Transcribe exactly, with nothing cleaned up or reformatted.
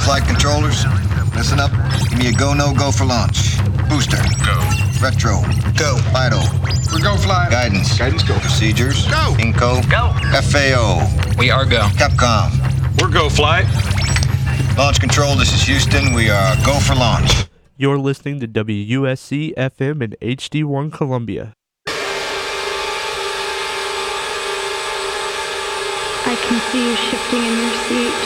Flight controllers, listen up. Give me a go, no go for launch. Booster. Go. Retro. Go. Vital. We're go fly. Guidance. Guidance go. Procedures. Go. Inco. Go. F A O. We are go. Capcom. We're go fly. Launch control, this is Houston. We are go for launch. You're listening to W U S C F M and H D one Columbia. I can see you shifting in your seat.